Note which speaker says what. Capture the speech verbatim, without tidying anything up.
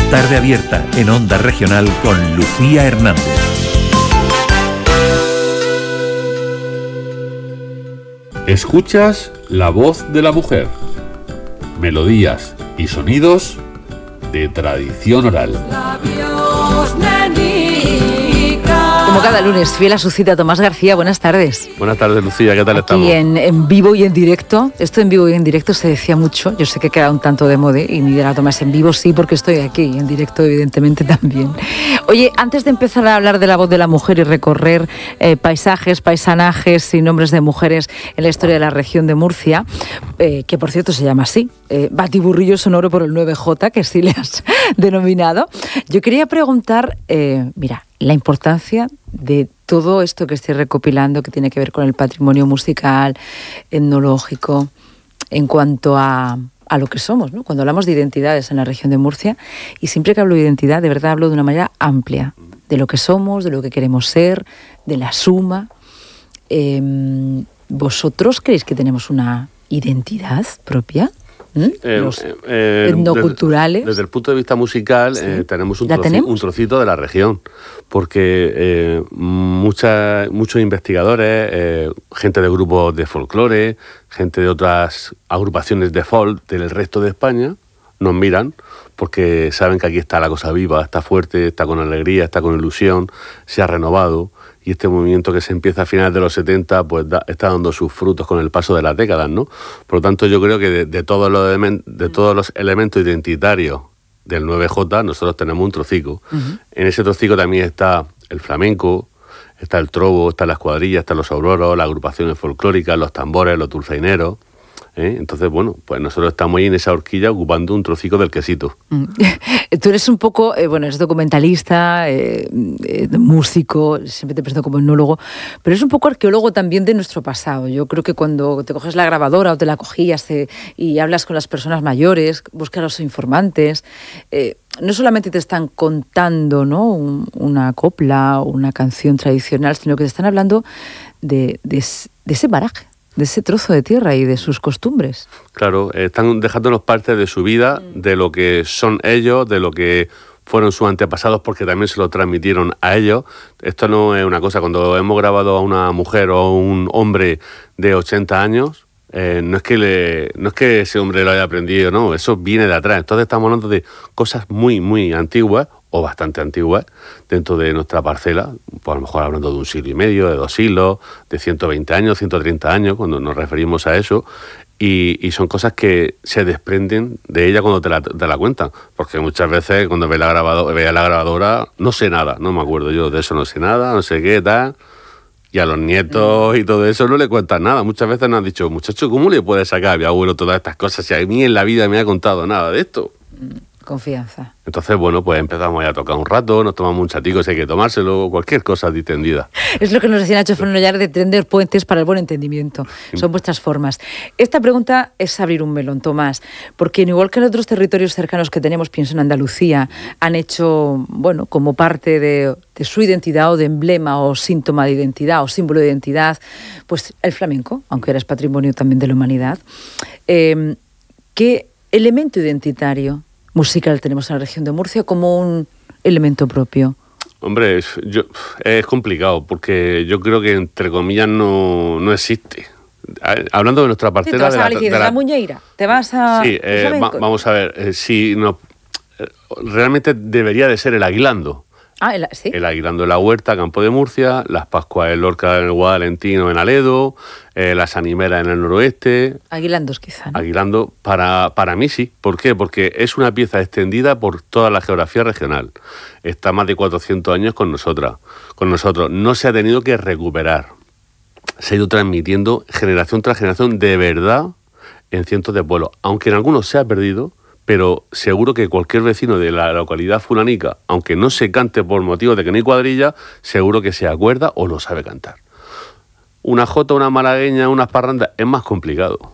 Speaker 1: Tarde Abierta en Onda Regional con Lucía Hernández.
Speaker 2: Escuchas la voz de la mujer. Melodías y sonidos de tradición oral.
Speaker 3: Como cada lunes, fiel a su cita, Tomás García, buenas tardes.
Speaker 2: Buenas tardes, Lucía, ¿qué tal
Speaker 3: Aquí
Speaker 2: estamos?
Speaker 3: Aquí en, en vivo y en directo. Esto en vivo y en directo se decía mucho. Yo sé que queda un tanto de moda y mi idea, Tomás, en vivo sí, porque estoy aquí, y en directo evidentemente también. Oye, antes de empezar a hablar de la voz de la mujer y recorrer eh, paisajes, paisanajes y nombres de mujeres en la historia de la región de Murcia, eh, que por cierto se llama así, eh, batiburrillo sonoro por el nueve jota, que sí le has denominado, yo quería preguntar, eh, mira, la importancia de todo esto que estoy recopilando, que tiene que ver con el patrimonio musical, etnológico, en cuanto a, a lo que somos, ¿no? Cuando hablamos de identidades en la región de Murcia, y siempre que hablo de identidad, de verdad hablo de una manera amplia, de lo que somos, de lo que queremos ser, de la suma. Eh, ¿Vosotros creéis que tenemos una identidad propia? ¿Mm?
Speaker 2: Eh,
Speaker 3: Los
Speaker 2: eh,
Speaker 3: etnoculturales.
Speaker 2: Desde, desde el punto de vista musical, sí. eh, tenemos, un troci, tenemos un trocito de la región, porque eh, mucha, muchos investigadores, eh, gente de grupos de folclore, gente de otras agrupaciones de folk del resto de España, nos miran porque saben que aquí está la cosa viva, está fuerte, está con alegría, está con ilusión, se ha renovado. Y este movimiento que se empieza a finales de los setenta, pues da, está dando sus frutos con el paso de las décadas, ¿no? Por lo tanto, yo creo que de, de, todos, los elemen, de todos los elementos identitarios del nueve jota, nosotros tenemos un trocico. Uh-huh. En ese trocico también está el flamenco, está el trobo, están las cuadrillas, están los auroros, las agrupaciones folclóricas, los tambores, los dulzaineros. ¿Eh? Entonces, bueno, pues nosotros estamos ahí en esa horquilla ocupando un trocico del quesito.
Speaker 3: Tú eres un poco, eh, bueno, eres documentalista, eh, eh, músico, siempre te presento como etnólogo, pero eres un poco arqueólogo también de nuestro pasado. Yo creo que cuando te coges la grabadora o te la cogías eh, y hablas con las personas mayores, buscas a los informantes, eh, no solamente te están contando, ¿no?, un, una copla o una canción tradicional, sino que te están hablando de, de, de ese paraje, de ese trozo de tierra y de sus costumbres.
Speaker 2: Claro, están dejándonos parte de su vida, de lo que son ellos, de lo que fueron sus antepasados, porque también se lo transmitieron a ellos. Esto no es una cosa, cuando hemos grabado a una mujer o a un hombre de ochenta años, eh, no es que le, no es que ese hombre lo haya aprendido, no, eso viene de atrás. Entonces estamos hablando de cosas muy, muy antiguas, o bastante antiguas, dentro de nuestra parcela, pues a lo mejor hablando de un siglo y medio, de dos siglos, de ciento veinte años, ciento treinta años, cuando nos referimos a eso, y, y son cosas que se desprenden de ella cuando te la, te la cuentan, porque muchas veces cuando ve la grabadora, veía la grabadora, no sé nada, no me acuerdo yo de eso, no sé nada, no sé qué, tal, y a los nietos y todo eso no le cuentan nada. Muchas veces nos han dicho, muchacho, ¿cómo le puedes sacar a mi abuelo todas estas cosas si a mí en la vida me ha contado nada de esto?
Speaker 3: Confianza.
Speaker 2: Entonces, bueno, pues empezamos a tocar un rato, nos tomamos un chatico si hay que tomárselo, cualquier cosa distendida.
Speaker 3: Es lo que nos decía Nacho Fonollar de tender puentes para el buen entendimiento. Son vuestras formas. Esta pregunta es abrir un melón, Tomás, porque igual que en otros territorios cercanos que tenemos, pienso en Andalucía, han hecho, bueno, como parte de, de su identidad o de emblema o síntoma de identidad o símbolo de identidad, pues el flamenco, aunque eres patrimonio también de la humanidad. Eh, ¿Qué elemento identitario musical tenemos en la región de Murcia como un elemento propio?
Speaker 2: Hombre, es, yo, es complicado, porque yo creo que entre comillas no, no existe. Hablando de nuestra parcela...
Speaker 3: Sí, ¿te vas
Speaker 2: de
Speaker 3: a
Speaker 2: la,
Speaker 3: Galicia,
Speaker 2: de la,
Speaker 3: la Muñeira? ¿Te vas a...?
Speaker 2: Sí, eh, va, vamos a ver, eh, si no, eh, realmente debería de ser el aguilando.
Speaker 3: Ah, el, ¿sí?
Speaker 2: El aguilando en la Huerta, Campo de Murcia, las Pascuas en Lorca, en el Guadalentino, en Aledo, eh, las Animeras en el noroeste.
Speaker 3: Aguilandos quizá, ¿no?
Speaker 2: Aguilando, para, para mí sí. ¿Por qué? Porque es una pieza extendida por toda la geografía regional. Está más de cuatrocientos años con nosotras, con nosotros. No se ha tenido que recuperar. Se ha ido transmitiendo generación tras generación de verdad en cientos de pueblos. Aunque en algunos se ha perdido, pero seguro que cualquier vecino de la localidad fulanica, aunque no se cante por motivo de que no hay cuadrilla, seguro que se acuerda o lo sabe cantar. Una jota, una malagueña, unas parrandas, es más complicado.